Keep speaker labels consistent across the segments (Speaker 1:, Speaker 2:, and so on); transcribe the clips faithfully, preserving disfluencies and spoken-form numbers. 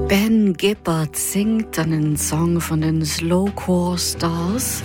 Speaker 1: Ben Gibbard singt einen Song von den Slowcore Stars.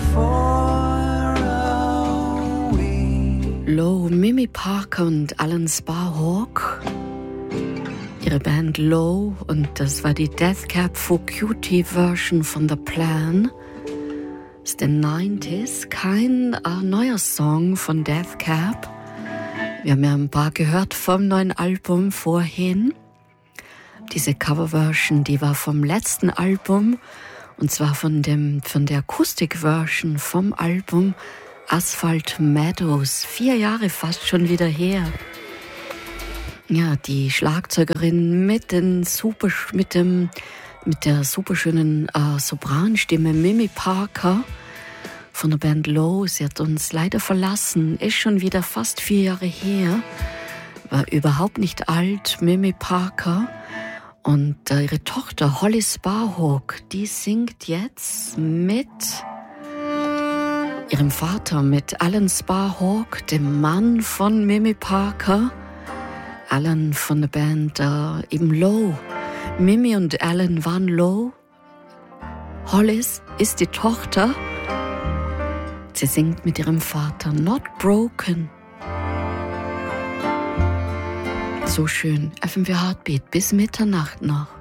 Speaker 1: Low, Mimi Parker und Alan Sparhawk. Ihre Band Low, und das war die Death Cab for Cutie Version von The Plan. Aus den neunziger. Kein äh, neuer Song von Death Cab. Wir haben ja ein paar gehört vom neuen Album vorhin. Diese Coverversion, die war vom letzten Album, und zwar von, dem, von der Akustikversion vom Album Asphalt Meadows. Vier Jahre fast schon wieder her. Ja, die Schlagzeugerin mit, den super, mit, dem, mit der superschönen äh, Sopranstimme Mimi Parker von der Band Low. Sie hat uns leider verlassen, ist schon wieder fast vier Jahre her. War überhaupt nicht alt, Mimi Parker. Und äh, ihre Tochter Holly Sparhawk, die singt jetzt mit ihrem Vater, mit Alan Sparhawk, dem Mann von Mimi Parker. Alan von der Band äh, eben Low. Mimi und Alan waren Low. Hollis ist die Tochter. Sie singt mit ihrem Vater Not Broken. So schön. F M W Heartbeat bis Mitternacht noch.